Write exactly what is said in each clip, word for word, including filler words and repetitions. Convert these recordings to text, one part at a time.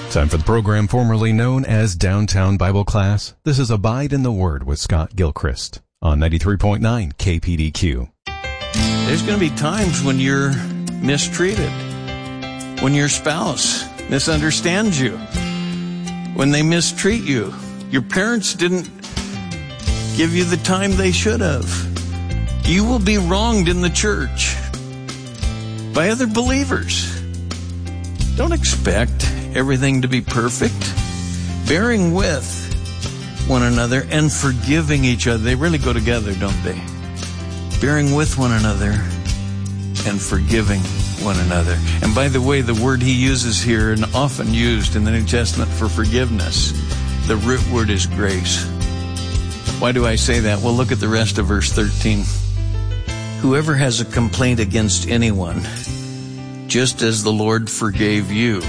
Time for the program formerly known as Downtown Bible Class. This is Abide in the Word with Scott Gilchrist on ninety-three point nine K P D Q. There's going to be times when you're mistreated, when your spouse misunderstands you, when they mistreat you. Your parents didn't give you the time they should have. You will be wronged in the church by other believers. Don't expect everything to be perfect. Bearing with one another and forgiving each other. They really go together, don't they? Bearing with one another and forgiving one another. And by the way, the word he uses here and often used in the New Testament for forgiveness, the root word is grace. Why do I say that? Well, look at the rest of verse thirteen. Whoever has a complaint against anyone, just as the Lord forgave you,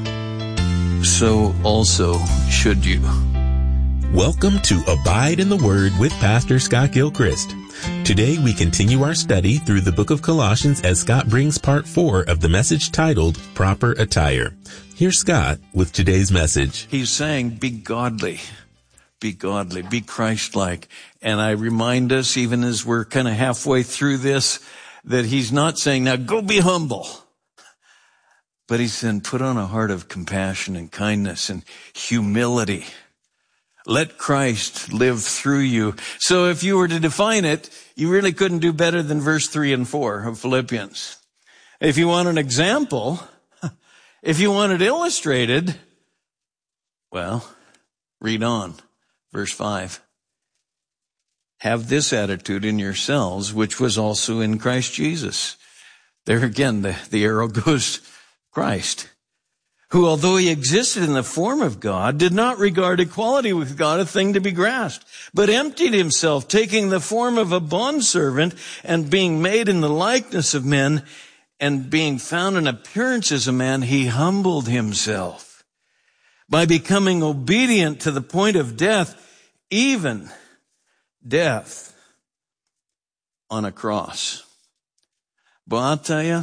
so also should you. Welcome to Abide in the Word with Pastor Scott Gilchrist. Today we continue our study through the book of Colossians as Scott brings part four of the message titled Proper Attire. Here's Scott with today's message. He's saying, be godly, be godly, be Christ-like. And I remind us, even as we're kind of halfway through this, that he's not saying, now go be humble. But he said, put on a heart of compassion and kindness and humility. Let Christ live through you. So if you were to define it, you really couldn't do better than verse three and four of Philippians. If you want an example, if you want it illustrated, well, read on. Verse five. Have this attitude in yourselves, which was also in Christ Jesus. There again, the, the arrow goes Christ, who, although he existed in the form of God, did not regard equality with God a thing to be grasped, but emptied himself, taking the form of a bondservant and being made in the likeness of men, and being found in appearance as a man, he humbled himself by becoming obedient to the point of death, even death on a cross. But I'll tell you,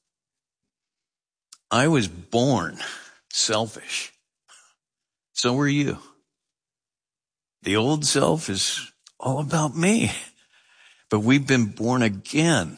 I was born selfish. So were you. The old self is all about me. But we've been born again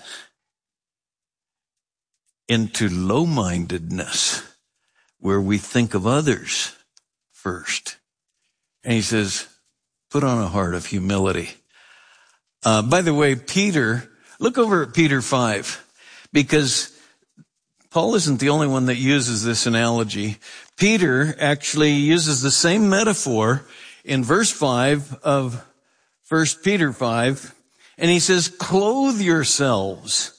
into low-mindedness where we think of others first. And he says, put on a heart of humility. Uh, by the way, Peter, look over at Peter five, because Paul isn't the only one that uses this analogy. Peter actually uses the same metaphor in verse five of First Peter five, and he says, clothe yourselves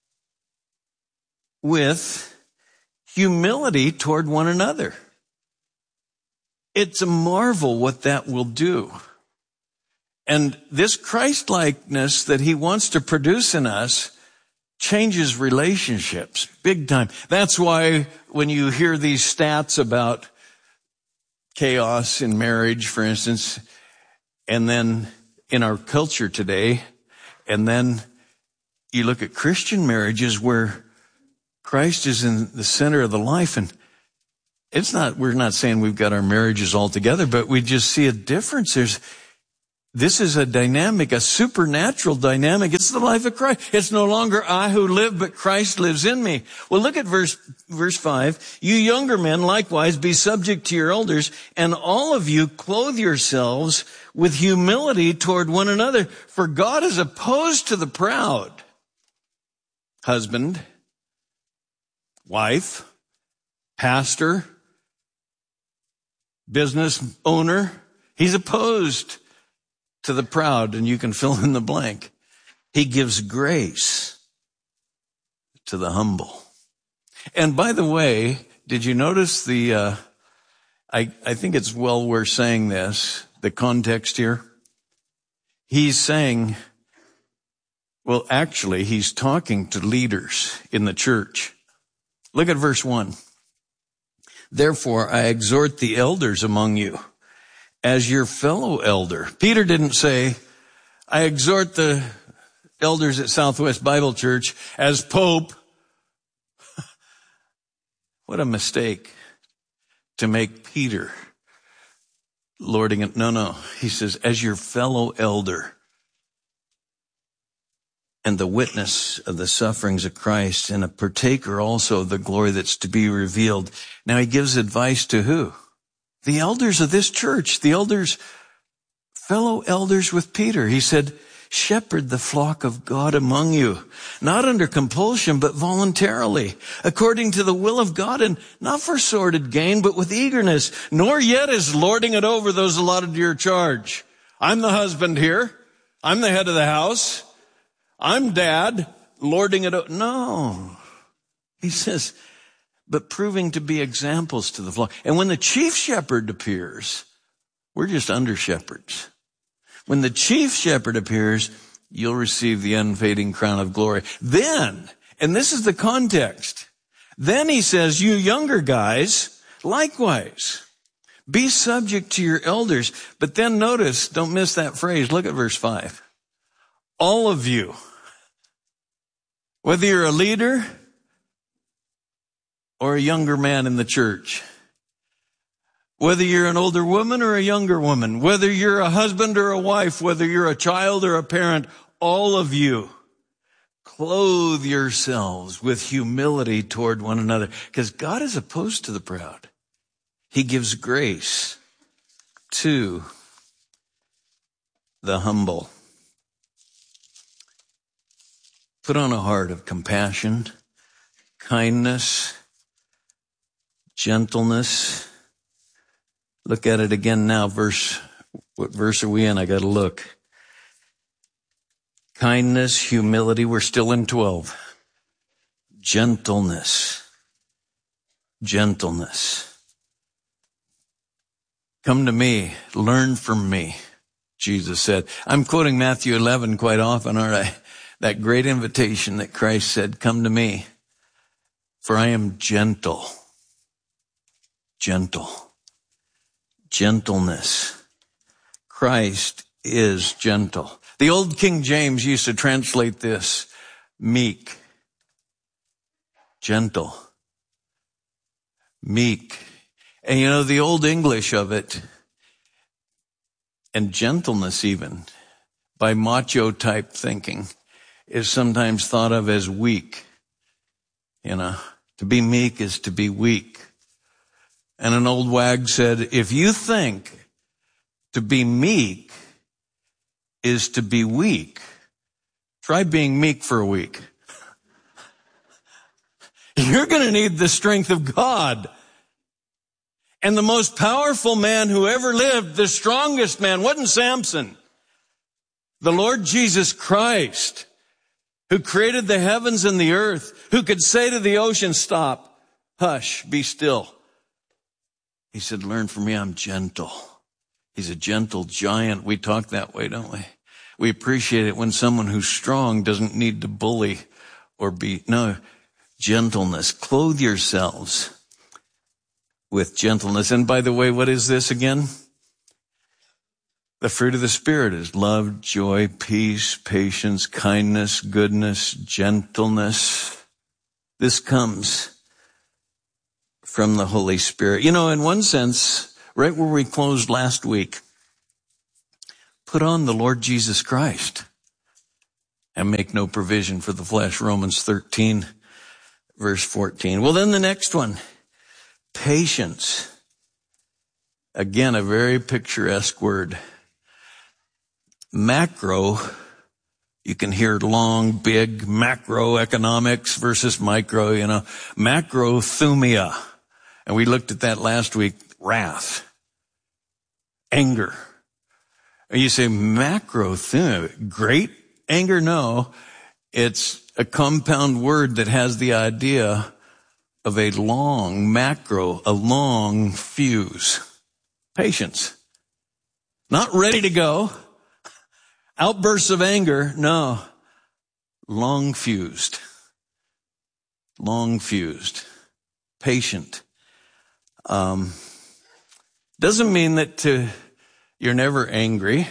with humility toward one another. It's a marvel what that will do. And this Christ-likeness that he wants to produce in us changes relationships big time. That's why when you hear these stats about chaos in marriage, for instance, and then in our culture today, and then you look at Christian marriages where Christ is in the center of the life, and it's not, we're not saying we've got our marriages all together, but we just see a difference. There's This is a dynamic, a supernatural dynamic. It's the life of Christ. It's no longer I who live, but Christ lives in me. Well, look at verse, verse five. You younger men, likewise, be subject to your elders, and all of you clothe yourselves with humility toward one another. For God is opposed to the proud. Husband, wife, pastor, business owner, he's opposed to the proud, and you can fill in the blank. He gives grace to the humble. And by the way, did you notice the, uh, I, I think it's well worth saying this, the context here. He's saying, well, actually, he's talking to leaders in the church. Look at verse one. Therefore, I exhort the elders among you, as your fellow elder. Peter didn't say, I exhort the elders at Southwest Bible Church as Pope. What a mistake to make Peter lording it. No, no. He says, as your fellow elder and the witness of the sufferings of Christ and a partaker also of the glory that's to be revealed. Now he gives advice to who? The elders of this church, the elders, fellow elders with Peter. He said, shepherd the flock of God among you, not under compulsion, but voluntarily, according to the will of God, and not for sordid gain, but with eagerness, nor yet as lording it over those allotted to your charge. I'm the husband here. I'm the head of the house. I'm dad, lording it over. No. He says, but proving to be examples to the flock. And when the chief shepherd appears, we're just under shepherds. When the chief shepherd appears, you'll receive the unfading crown of glory. Then, and this is the context, then he says, you younger guys, likewise, be subject to your elders. But then notice, don't miss that phrase. Look at verse five. All of you, whether you're a leader or a younger man in the church, whether you're an older woman or a younger woman, whether you're a husband or a wife, whether you're a child or a parent, all of you, clothe yourselves with humility toward one another, because God is opposed to the proud. He gives grace to the humble. Put on a heart of compassion, kindness, gentleness. Look at it again now. Verse, what verse are we in? I got to look. Kindness, humility. We're still in twelve. Gentleness. Gentleness. Come to me. Learn from me, Jesus said. I'm quoting Matthew eleven quite often, aren't I? That great invitation that Christ said, come to me, for I am gentle. Gentle. Gentleness. Christ is gentle. The old King James used to translate this meek, gentle, meek. And you know, the old English of it, and gentleness even, by macho type thinking, is sometimes thought of as weak. You know, to be meek is to be weak. And an old wag said, if you think to be meek is to be weak, try being meek for a week. You're going to need the strength of God. And the most powerful man who ever lived, the strongest man, wasn't Samson. The Lord Jesus Christ, who created the heavens and the earth, who could say to the ocean, stop, hush, be still. He said, learn from me, I'm gentle. He's a gentle giant. We talk that way, don't we? We appreciate it when someone who's strong doesn't need to bully or be, no, gentleness. Clothe yourselves with gentleness. And by the way, what is this again? The fruit of the Spirit is love, joy, peace, patience, kindness, goodness, gentleness. This comes from the Holy Spirit. You know, in one sense, right where we closed last week, put on the Lord Jesus Christ and make no provision for the flesh. Romans thirteen, verse fourteen. Well, then the next one, patience. Again, a very picturesque word. Macro, you can hear long, big, macroeconomics versus micro, you know, macrothumia. And we looked at that last week, wrath, anger. And you say macrothumia, great anger? No, it's a compound word that has the idea of a long macro, a long fuse. Patience. Not ready to go. Outbursts of anger, no. Long fused. Long fused. Patient. Um, doesn't mean that to, you're never angry.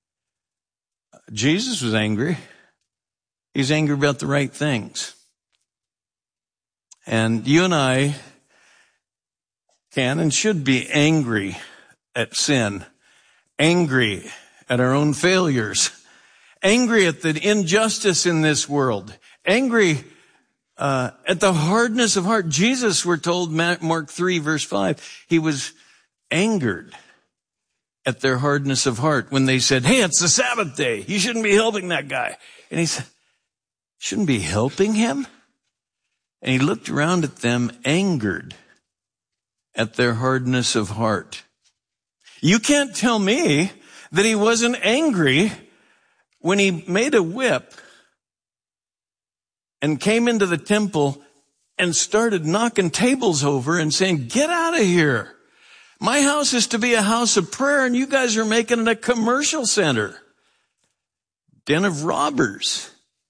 Jesus was angry. He's angry about the right things. And you and I can and should be angry at sin, angry at our own failures, angry at the injustice in this world, angry uh, at the hardness of heart. Jesus, we're told, Mark three, verse five, he was angered at their hardness of heart when they said, hey, it's the Sabbath day. You shouldn't be helping that guy. And he said, shouldn't be helping him? And he looked around at them, angered at their hardness of heart. You can't tell me that he wasn't angry when he made a whip and came into the temple and started knocking tables over and saying, get out of here. My house is to be a house of prayer, and you guys are making it a commercial center. Den of robbers.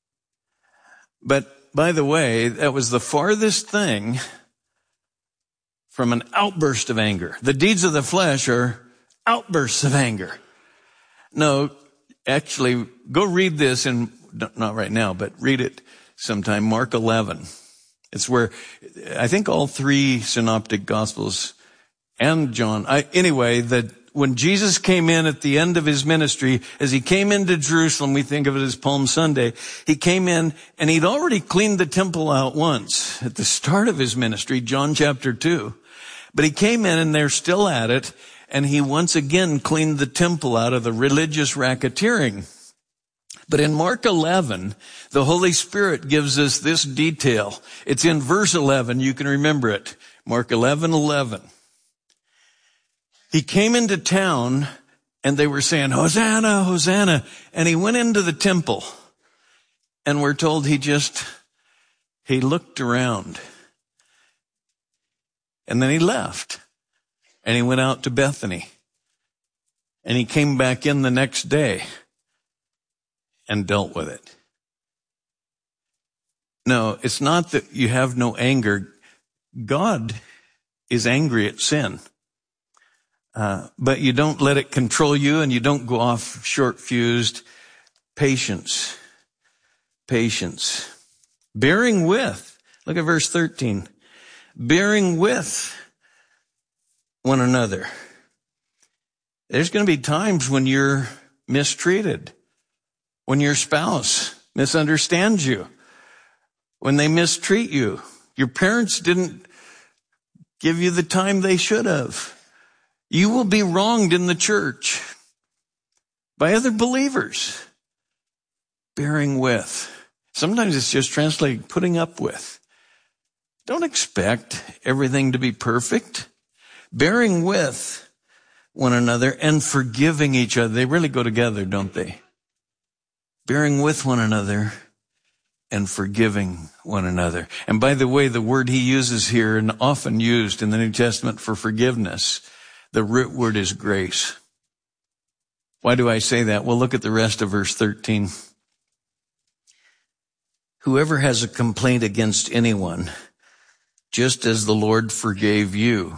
But by the way, that was the farthest thing from an outburst of anger. The deeds of the flesh are outbursts of anger. No, actually, go read this, and not right now, but read it sometime. Mark eleven. It's where I think all three synoptic gospels and John, I, anyway, that when Jesus came in at the end of his ministry, as he came into Jerusalem, we think of it as Palm Sunday, he came in and he'd already cleaned the temple out once at the start of his ministry, John chapter two. But he came in and they're still at it, and he once again cleaned the temple out of the religious racketeering. But in Mark eleven, the Holy Spirit gives us this detail. It's in verse eleven. You can remember it. Mark eleven eleven. He came into town and they were saying, Hosanna, Hosanna. And he went into the temple, and we're told he just, he looked around, and then he left, and he went out to Bethany, and he came back in the next day and dealt with it. No, it's not that you have no anger. God is angry at sin. Uh, but you don't let it control you, and you don't go off short-fused. Patience. Patience. Bearing with. Look at verse thirteen. Bearing with one another. There's going to be times when you're mistreated, when your spouse misunderstands you, when they mistreat you. Your parents didn't give you the time they should have. You will be wronged in the church by other believers. Bearing with. Sometimes it's just translated putting up with. Don't expect everything to be perfect. Bearing with one another and forgiving each other. They really go together, don't they? Bearing with one another and forgiving one another. And by the way, the word he uses here, and often used in the New Testament for forgiveness, the root word is grace. Why do I say that? Well, look at the rest of verse thirteen. Whoever has a complaint against anyone, just as the Lord forgave you,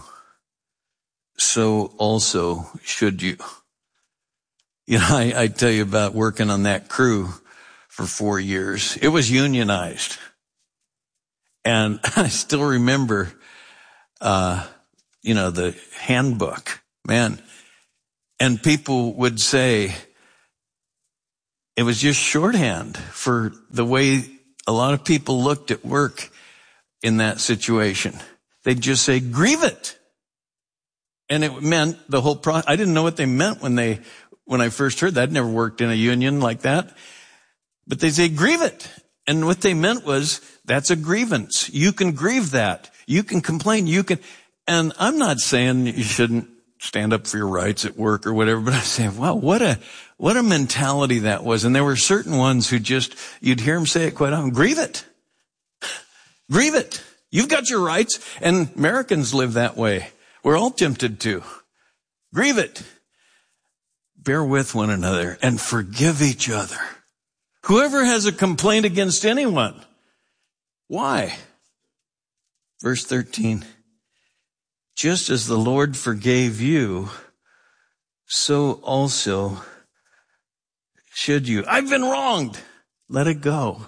so also should you. You know, I, I tell you about working on that crew for four years. It was unionized. And I still remember, uh, you know, the handbook, man. And people would say it was just shorthand for the way a lot of people looked at work in that situation. They'd just say, grieve it. And it meant the whole pro. I didn't know what they meant when they, when I first heard that. I'd never worked in a union like that. But they say, grieve it. And what they meant was, that's a grievance. You can grieve that. You can complain. You can. And I'm not saying you shouldn't stand up for your rights at work or whatever, but I'm saying, wow, what a, what a mentality that was. And there were certain ones who just, you'd hear them say it quite often, grieve it. Grieve it. You've got your rights. And Americans live that way. We're all tempted to. Grieve it. Bear with one another and forgive each other. Whoever has a complaint against anyone. Why? Verse thirteen. Just as the Lord forgave you, so also should you. I've been wronged. Let it go.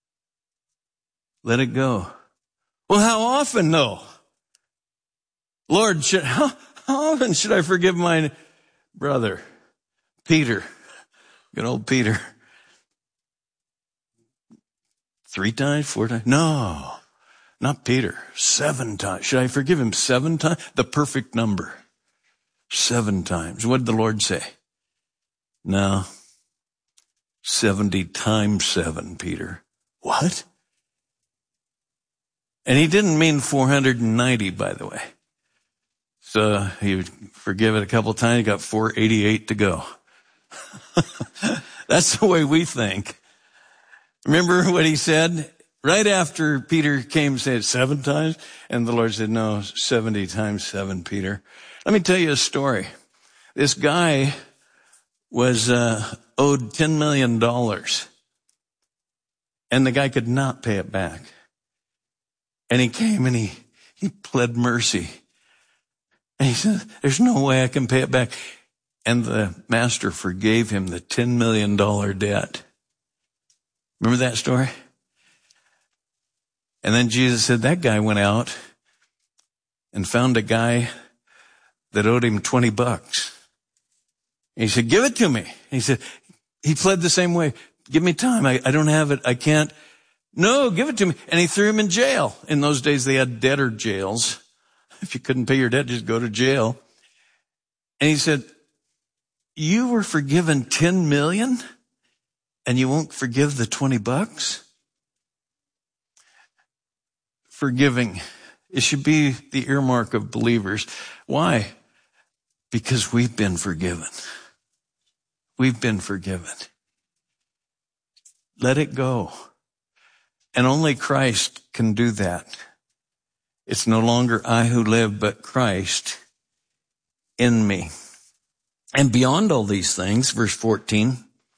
Let it go. Well, how often though? Lord, should, how, how often should I forgive my brother? Peter, good old Peter. Three times, four times? No, not Peter. Seven times. Should I forgive him seven times? The perfect number. Seven times. What did the Lord say? No. seventy times seven, Peter. What? And he didn't mean four hundred ninety, by the way. So he would forgive it a couple times. He got four eighty-eight to go. That's the way we think. Remember what he said? Right after Peter came and said seven times, and the Lord said, no, seventy times seven, Peter. Let me tell you a story. This guy was uh, owed ten million dollars, and the guy could not pay it back. And he came and he, he pled mercy. And he said, there's no way I can pay it back. And the master forgave him the ten million dollars debt. Remember that story? And then Jesus said that guy went out and found a guy that owed him twenty bucks. And he said, give it to me. And he said, he pled the same way. Give me time. I, I don't have it. I can't. No, give it to me. And he threw him in jail. In those days, they had debtor jails. If you couldn't pay your debt, just go to jail. And he said, you were forgiven ten million and you won't forgive the twenty bucks? Forgiving. It should be the earmark of believers. Why? Because we've been forgiven. We've been forgiven. Let it go. And only Christ can do that. It's no longer I who live, but Christ in me. And beyond all these things, verse fourteen,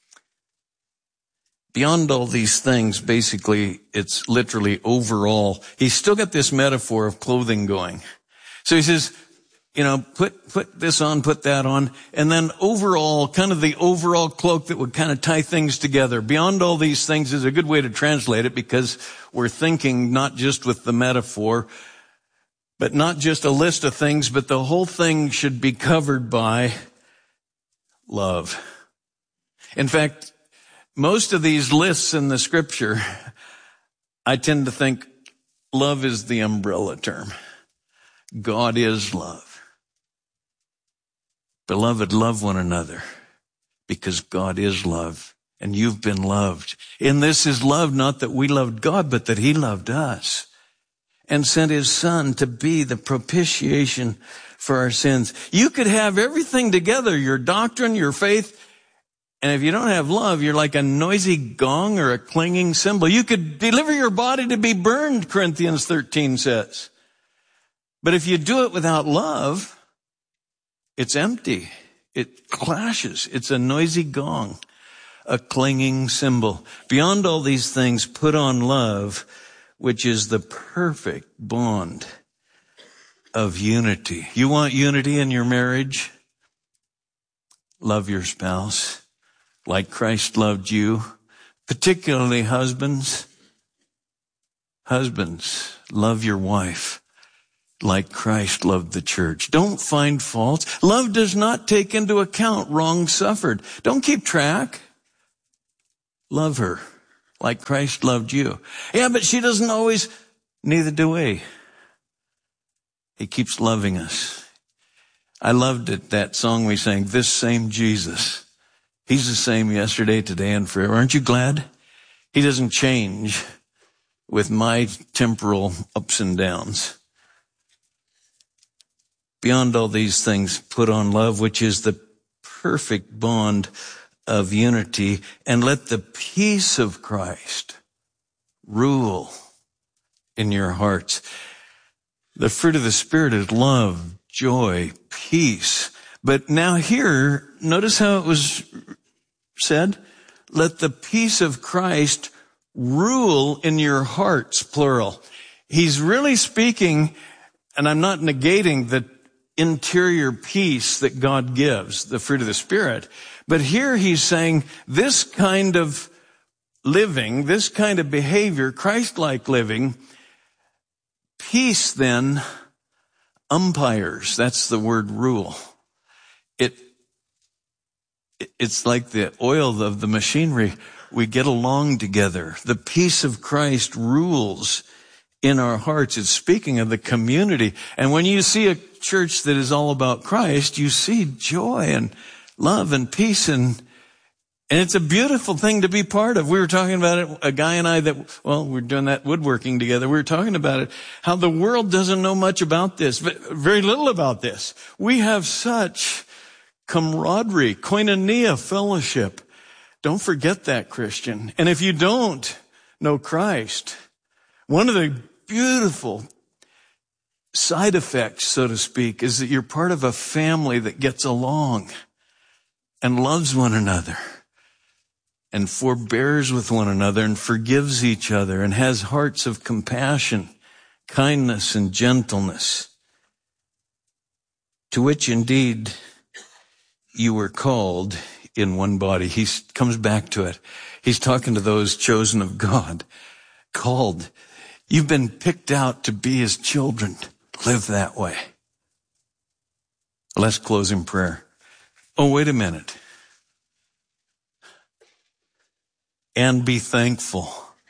beyond all these things, basically, it's literally overall. He's still got this metaphor of clothing going. So he says, you know, put, put this on, put that on. And then overall, kind of the overall cloak that would kind of tie things together. Beyond all these things is a good way to translate it because we're thinking not just with the metaphor, but not just a list of things, but the whole thing should be covered by love. In fact, most of these lists in the scripture, I tend to think love is the umbrella term. God is love. Beloved, love one another because God is love and you've been loved. In this is love, not that we loved God, but that he loved us and sent his son to be the propitiation for our sins. You could have everything together, your doctrine, your faith, and if you don't have love, you're like a noisy gong or a clanging cymbal. You could deliver your body to be burned, Corinthians thirteen says. But if you do it without love, it's empty. It clashes. It's a noisy gong, a clanging cymbal. Beyond all these things, put on love, which is the perfect bond of unity. You want unity in your marriage? Love your spouse like Christ loved you, particularly husbands. Husbands, love your wife like Christ loved the church. Don't find faults. Love does not take into account wrong suffered. Don't keep track. Love her like Christ loved you. Yeah, but she doesn't always. Neither do we. He keeps loving us. I loved it, that song we sang, This Same Jesus. He's the same yesterday, today, and forever. Aren't you glad? He doesn't change with my temporal ups and downs. Beyond all these things, put on love, which is the perfect bond of unity, and let the peace of Christ rule in your hearts. The fruit of the Spirit is love, joy, peace. But now here, notice how it was said, let the peace of Christ rule in your hearts, plural. He's really speaking, and I'm not negating the interior peace that God gives, the fruit of the Spirit. But here he's saying this kind of living, this kind of behavior, Christ-like living, peace then umpires. That's the word rule. It, it's like the oil of the machinery. We get along together. The peace of Christ rules in our hearts. It's speaking of the community. And when you see a church that is all about Christ, you see joy and love and peace, and and it's a beautiful thing to be part of. We were talking about it, a guy and I that, well, we're doing that woodworking together. We were talking about it, how the world doesn't know much about this, but very little about this. We have such camaraderie, koinonia, fellowship. Don't forget that, Christian. And if you don't know Christ, one of the beautiful side effects, so to speak, is that you're part of a family that gets along and loves one another and forbears with one another and forgives each other and has hearts of compassion, kindness, and gentleness, to which indeed you were called in one body. He comes back to it. He's talking to those chosen of God, called. You've been picked out to be his children. Live that way. Let's close in prayer. Oh, wait a minute. And be thankful.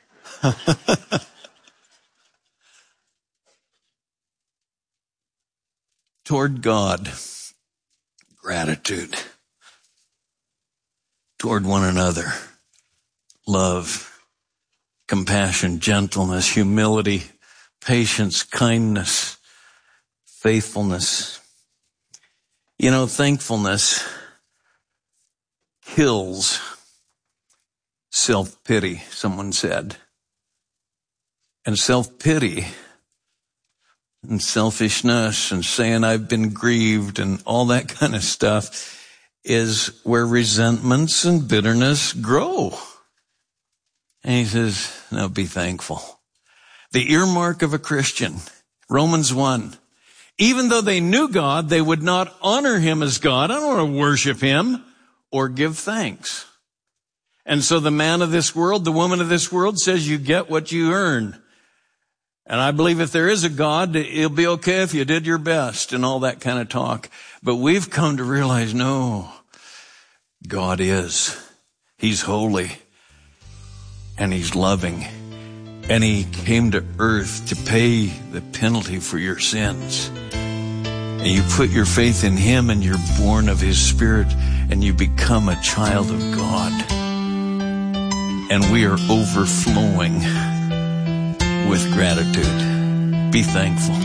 Toward God, gratitude. Toward one another, love, compassion, gentleness, humility, patience, kindness, faithfulness. You know, thankfulness kills self-pity, someone said. And self-pity and selfishness and saying I've been grieved and all that kind of stuff is where resentments and bitterness grow. And he says, no, be thankful. The earmark of a Christian, Romans one. Even though they knew God, they would not honor him as God. I don't want to worship him or give thanks. And so the man of this world, the woman of this world says you get what you earn. And I believe if there is a God, it'll be okay if you did your best and all that kind of talk. But we've come to realize, no, God is. He's holy and he's loving. And he came to earth to pay the penalty for your sins. And you put your faith in him and you're born of his Spirit and you become a child of God. And we are overflowing with gratitude. Be thankful.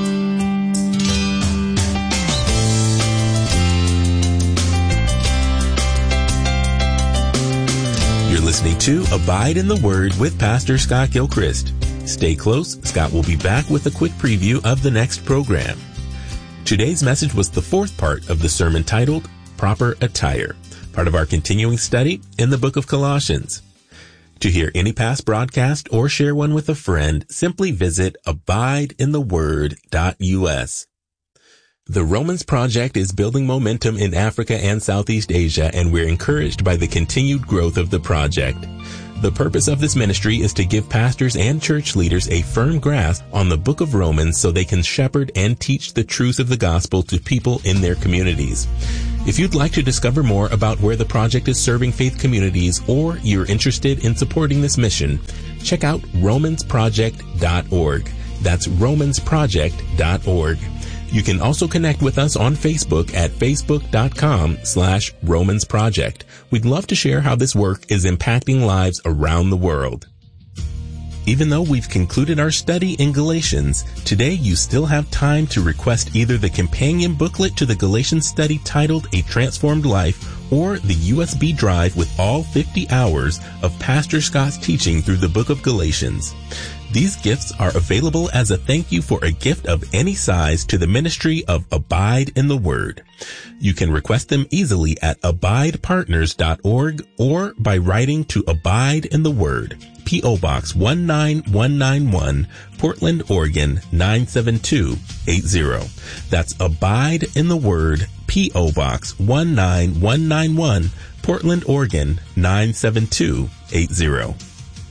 You're listening to Abide in the Word with Pastor Scott Gilchrist. Stay close. Scott will be back with a quick preview of the next program. Today's message was the fourth part of the sermon titled Proper Attire, part of our continuing study in the book of Colossians. To hear any past broadcast or share one with a friend, simply visit abide in the word dot U S. The Romans Project is building momentum in Africa and Southeast Asia, and we're encouraged by the continued growth of the project. The purpose of this ministry is to give pastors and church leaders a firm grasp on the book of Romans so they can shepherd and teach the truth of the gospel to people in their communities. If you'd like to discover more about where the project is serving faith communities, or you're interested in supporting this mission, check out romans project dot org. That's romans project dot org. You can also connect with us on Facebook at facebook.com slash Romans Project. We'd love to share how this work is impacting lives around the world. Even though we've concluded our study in Galatians, today you still have time to request either the companion booklet to the Galatians study titled A Transformed Life, or the U S B drive with all fifty hours of Pastor Scott's teaching through the book of Galatians. These gifts are available as a thank you for a gift of any size to the ministry of Abide in the Word. You can request them easily at abide partners dot org or by writing to Abide in the Word, P O Box one nine one nine one, Portland, Oregon nine seven two eight zero. That's Abide in the Word, P O Box one nine one nine one, Portland, Oregon nine seven two eight zero.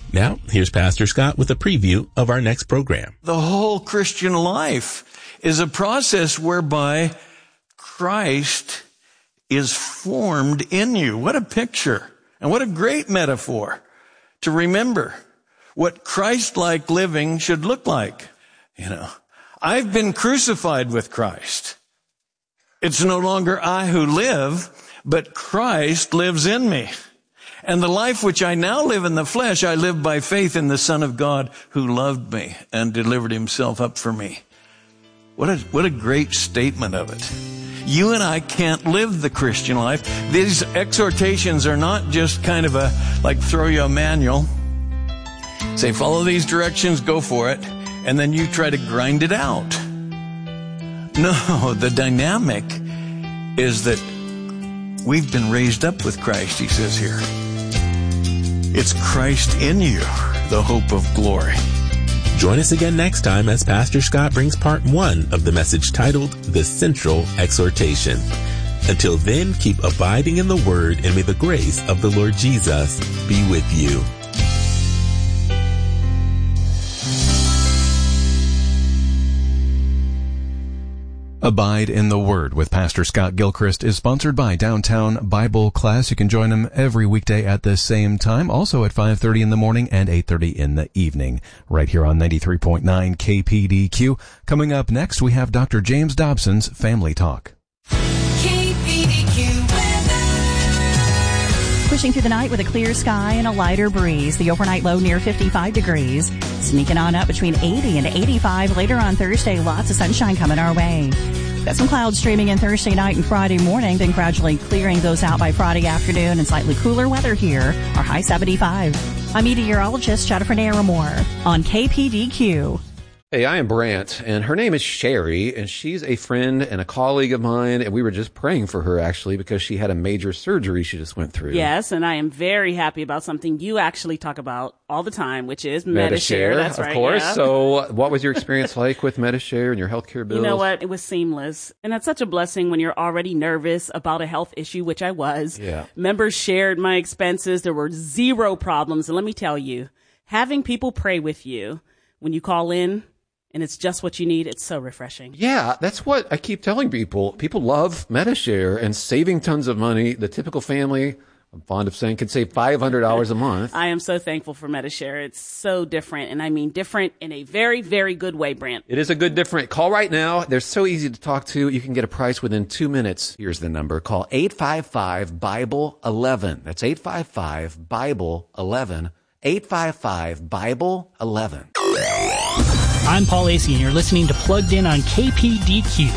Now, here's Pastor Scott with a preview of our next program. The whole Christian life is a process whereby Christ is formed in you. What a picture, and what a great metaphor to remember what Christ-like living should look like. You know, I've been crucified with Christ. It's no longer I who live, but Christ lives in me. And the life which I now live in the flesh, I live by faith in the Son of God who loved me and delivered himself up for me. What a, what a great statement of it. You and I can't live the Christian life. These exhortations are not just kind of a, like throw you a manual. Say, follow these directions, go for it. And then you try to grind it out. No, the dynamic is that we've been raised up with Christ, he says here. It's Christ in you, the hope of glory. Join us again next time as Pastor Scott brings part one of the message titled The Central Exhortation. Until then, keep abiding in the Word, and may the grace of the Lord Jesus be with you. Abide in the Word with Pastor Scott Gilchrist is sponsored by Downtown Bible Class. You can join him every weekday at the same time, also at five thirty in the morning and eight thirty in the evening, right here on ninety-three point nine K P D Q. Coming up next, we have Doctor James Dobson's Family Talk. K P D Q weather. Pushing through the night with a clear sky and a lighter breeze. The overnight low near fifty-five degrees. Sneaking on up between eighty and eighty-five later on Thursday. Lots of sunshine coming our way. Got some clouds streaming in Thursday night and Friday morning, then gradually clearing those out by Friday afternoon, and slightly cooler weather here. Our high seventy-five. I'm meteorologist Jennifer Naramore on K P D Q. Hey, I am Brant, and her name is Sherry, and she's a friend and a colleague of mine, and we were just praying for her, actually, because she had a major surgery she just went through. Yes, and I am very happy about something you actually talk about all the time, which is Metashare. Metashare. That's right, of course. Yeah. So what was your experience like with Metashare and your healthcare bills? You know what? It was seamless. And that's such a blessing when you're already nervous about a health issue, which I was. Yeah. Members shared my expenses. There were zero problems. And let me tell you, having people pray with you when you call in, and it's just what you need, it's so refreshing. Yeah, that's what I keep telling people. People love Metashare and saving tons of money. The typical family, I'm fond of saying, can save five hundred dollars a month. I am so thankful for Metashare. It's so different, and I mean different in a very, very good way, Brant. It is a good different. Call right now. They're so easy to talk to. You can get a price within two minutes. Here's the number. Call eight five five, Bible eleven. That's eight five five, Bible eleven. eight five five, Bible eleven. I'm Paul Acey, and you're listening to Plugged In on K P D Q.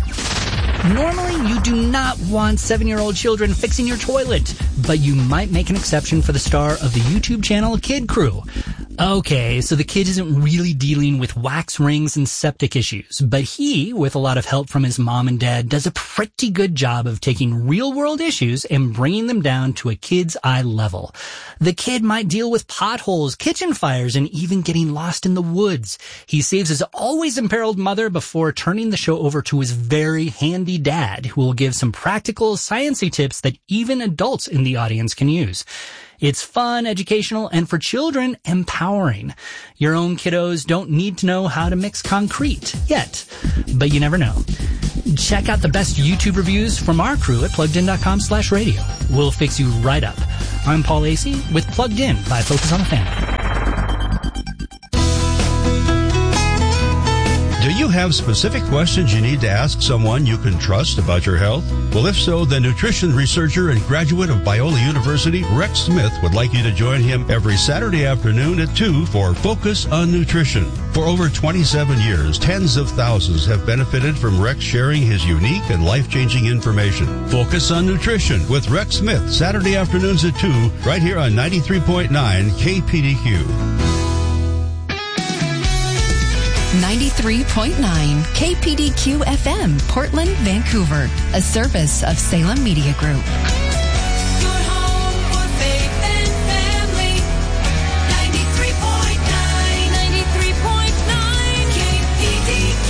Normally, you do not want seven-year-old children fixing your toilet, but you might make an exception for the star of the YouTube channel Kid Crew. Okay, so the kid isn't really dealing with wax rings and septic issues, but he, with a lot of help from his mom and dad, does a pretty good job of taking real-world issues and bringing them down to a kid's eye level. The kid might deal with potholes, kitchen fires, and even getting lost in the woods. He saves his always imperiled mother before turning the show over to his very handy dad, who will give some practical, sciencey tips that even adults in the audience can use. It's fun, educational, and for children, empowering. Your own kiddos don't need to know how to mix concrete yet, but you never know. Check out the best YouTube reviews from our crew at pluggedin.com slash radio. We'll fix you right up. I'm Paul Acey with Plugged In by Focus on the Family. Do you have specific questions you need to ask someone you can trust about your health? Well, if so, the nutrition researcher and graduate of Biola University, Rex Smith, would like you to join him every Saturday afternoon at two for Focus on Nutrition. For over twenty-seven years, tens of thousands have benefited from Rex sharing his unique and life-changing information. Focus on Nutrition with Rex Smith, Saturday afternoons at two, right here on ninety-three point nine K P D Q. ninety-three point nine K P D Q F M, Portland, Vancouver, a service of Salem Media Group. Your home for faith and family. ninety-three point nine, ninety-three point nine K P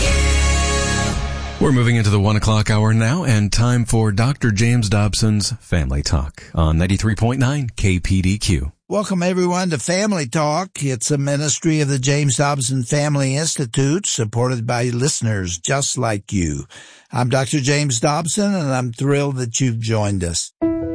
D Q. We're moving into the one o'clock hour now, and time for Doctor James Dobson's Family Talk on ninety-three point nine K P D Q. Welcome, everyone, to Family Talk. It's a ministry of the James Dobson Family Institute, supported by listeners just like you. I'm Doctor James Dobson, and I'm thrilled that you've joined us.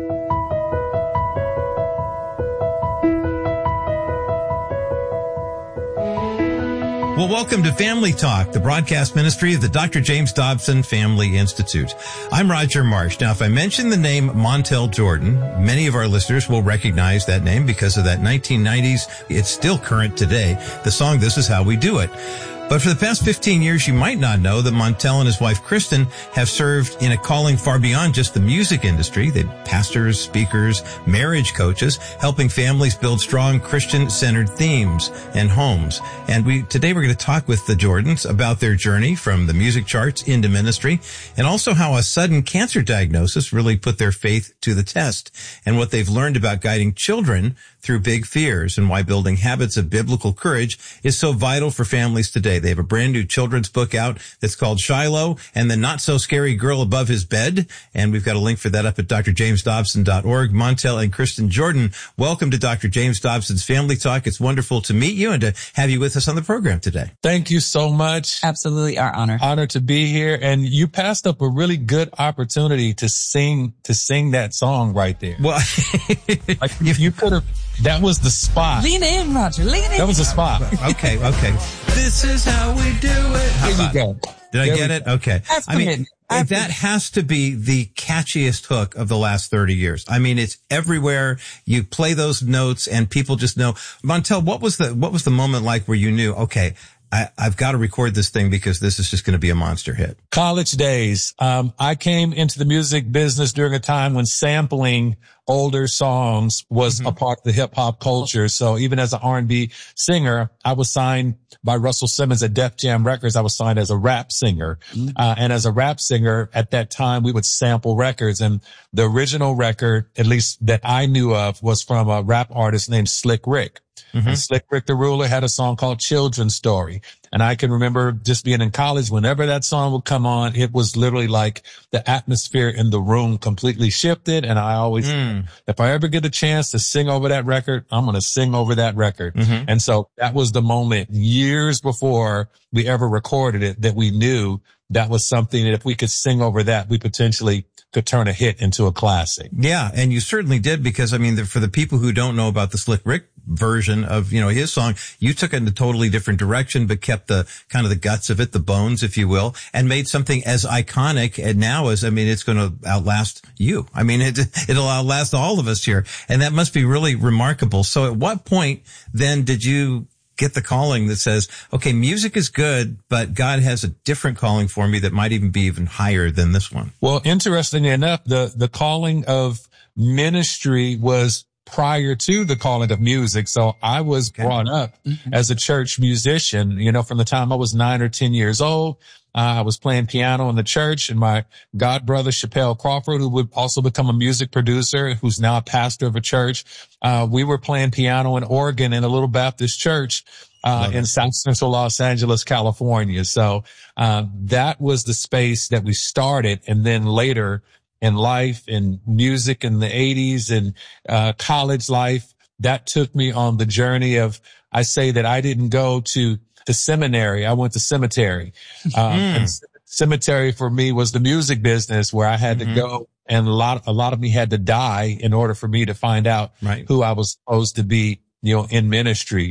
Well, welcome to Family Talk, the broadcast ministry of the Doctor James Dobson Family Institute. I'm Roger Marsh. Now, if I mention the name Montel Jordan, many of our listeners will recognize that name because of that nineteen nineties, it's still current today, the song This Is How We Do It. But for the past fifteen years, you might not know that Montel and his wife, Kristen, have served in a calling far beyond just the music industry. They're pastors, speakers, marriage coaches, helping families build strong Christian-centered themes and homes. And we today we're going to talk with the Jordans about their journey from the music charts into ministry, and also how a sudden cancer diagnosis really put their faith to the test, and what they've learned about guiding children through big fears, and why building habits of biblical courage is so vital for families today. They have a brand new children's book out that's called Shiloh and the Not So Scary Girl Above His Bed. And we've got a link for that up at d r james dobson dot org. Montel and Kristen Jordan, welcome to Doctor James Dobson's Family Talk. It's wonderful to meet you and to have you with us on the program today. Thank you so much. Absolutely, our honor. Honor to be here. And you passed up a really good opportunity to sing, to sing that song right there. Well, like if you could have, that was the spot. Lean in, Roger. Lean in. That was the spot. Okay, okay. This is how we do it. How there you go. Did I there get it? Okay. That's I mean, That's that has to be the catchiest hook of the last thirty years. I mean, it's everywhere. You play those notes and people just know. Montel, what was the, what was the moment like where you knew, okay, I, I've got to record this thing because this is just going to be a monster hit? College days. Um, I came into the music business during a time when sampling older songs was mm-hmm. a part of the hip hop culture. So even as an R and B singer, I was signed by Russell Simmons at Def Jam Records. I was signed as a rap singer. Mm-hmm. Uh, and as a rap singer at that time, we would sample records. And the original record, at least that I knew of, was from a rap artist named Slick Rick. Mm-hmm. And Slick Rick the Ruler had a song called Children's Story. And I can remember just being in college, whenever that song would come on, it was literally like the atmosphere in the room completely shifted. And I always, mm. if I ever get a chance to sing over that record, I'm going to sing over that record. Mm-hmm. And so that was the moment years before we ever recorded it that we knew that was something that if we could sing over that, we potentially could turn a hit into a classic. Yeah. And you certainly did, because I mean, the, for the people who don't know about the Slick Rick version of, you know, his song, you took it in a totally different direction, but kept the kind of the guts of it, the bones, if you will, and made something as iconic and now as, I mean, it's going to outlast you. I mean, it, it'll outlast all of us here. And that must be really remarkable. So at what point then did you get the calling that says, okay, music is good, but God has a different calling for me that might even be even higher than this one? Well, interestingly enough, the, the calling of ministry was prior to the calling of music. So I was okay. brought up mm-hmm. as a church musician, you know, from the time I was nine or ten years old. Uh, I was playing piano in the church, and my god brother, Chappelle Crawford, who would also become a music producer, who's now a pastor of a church. Uh, we were playing piano and organ in a little Baptist church, uh, in South Central Los Angeles, California. So, uh, that was the space that we started. And then later in life, in music in the eighties and, uh, college life, that took me on the journey of, I say that I didn't go to the seminary. I went to cemetery. Um, mm. and cemetery for me was the music business, where I had mm-hmm. to go, and a lot, a lot of me had to die in order for me to find out right. who I was supposed to be, you know, in ministry.